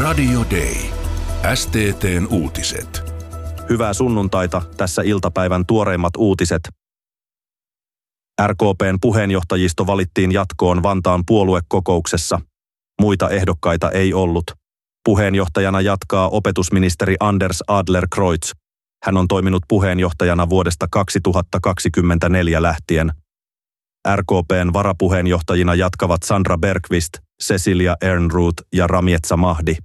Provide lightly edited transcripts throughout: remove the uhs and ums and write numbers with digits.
Radio Day. STT:n uutiset. Hyvää sunnuntaita, tässä iltapäivän tuoreimmat uutiset. RKP:n puheenjohtajisto valittiin jatkoon Vantaan puoluekokouksessa. Muita ehdokkaita ei ollut. Puheenjohtajana jatkaa opetusministeri Anders Adlercreutz. Hän on toiminut puheenjohtajana vuodesta 2024 lähtien. RKP:n varapuheenjohtajina jatkavat Sandra Bergqvist, Cecilia Ehrnrooth ja Ramietsa Mahdi.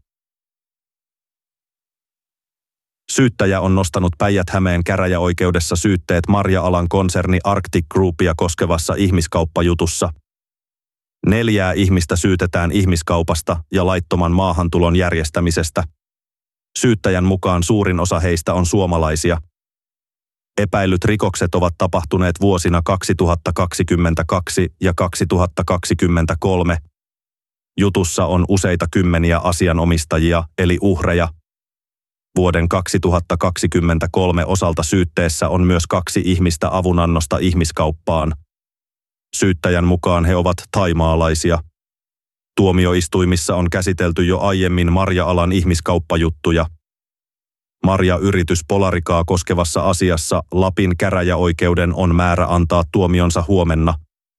Syyttäjä on nostanut Päijät-Hämeen käräjäoikeudessa syytteet marja-alan konserni Arctic Groupia koskevassa ihmiskauppajutussa. 4 ihmistä syytetään ihmiskaupasta ja laittoman maahantulon järjestämisestä. Syyttäjän mukaan suurin osa heistä on suomalaisia. Epäillyt rikokset ovat tapahtuneet vuosina 2022 ja 2023. Jutussa on useita kymmeniä asianomistajia eli uhreja. Vuoden 2023 osalta syytteessä on myös 2 ihmistä avunannosta ihmiskauppaan. Syyttäjän mukaan he ovat thaimaalaisia. Tuomioistuimissa on käsitelty jo aiemmin marja-alan ihmiskauppajuttuja. Marja-yritys Polarikaa koskevassa asiassa Lapin käräjäoikeuden on määrä antaa tuomionsa huomenna.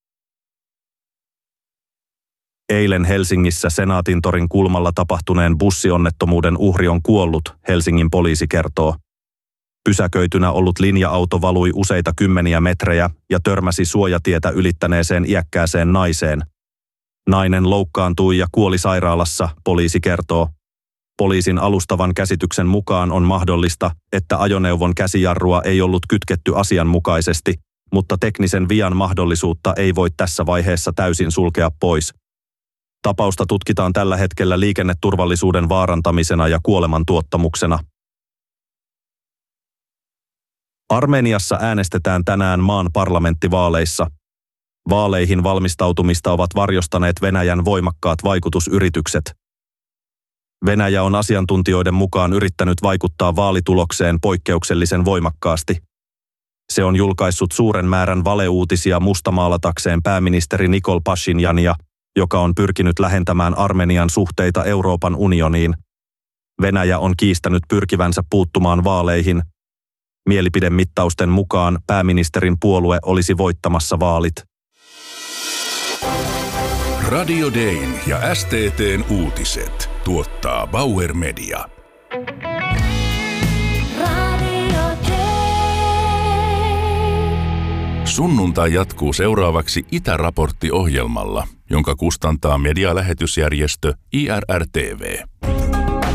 Eilen Helsingissä Senaatintorin kulmalla tapahtuneen bussionnettomuuden uhri on kuollut, Helsingin poliisi kertoo. Pysäköitynä ollut linja-auto valui useita kymmeniä metrejä ja törmäsi suojatietä ylittäneeseen iäkkääseen naiseen. Nainen loukkaantui ja kuoli sairaalassa, poliisi kertoo. Poliisin alustavan käsityksen mukaan on mahdollista, että ajoneuvon käsijarrua ei ollut kytketty asianmukaisesti, mutta teknisen vian mahdollisuutta ei voi tässä vaiheessa täysin sulkea pois. Tapausta tutkitaan tällä hetkellä liikenneturvallisuuden vaarantamisena ja kuolemantuottamuksena. Armeniassa äänestetään tänään maan parlamenttivaaleissa. Vaaleihin valmistautumista ovat varjostaneet Venäjän voimakkaat vaikutusyritykset. Venäjä on asiantuntijoiden mukaan yrittänyt vaikuttaa vaalitulokseen poikkeuksellisen voimakkaasti. Se on julkaissut suuren määrän valeuutisia mustamaalatakseen pääministeri Nikol Pashinjania, joka on pyrkinyt lähentämään Armenian suhteita Euroopan unioniin. Venäjä on kiistänyt pyrkivänsä puuttumaan vaaleihin. Mielipidemittausten mukaan pääministerin puolue olisi voittamassa vaalit. Radio Dayn ja STT:n uutiset tuottaa Bauer Media. Sunnuntai jatkuu seuraavaksi Itäraportti-ohjelmalla, jonka kustantaa medialähetysjärjestö IRR-TV.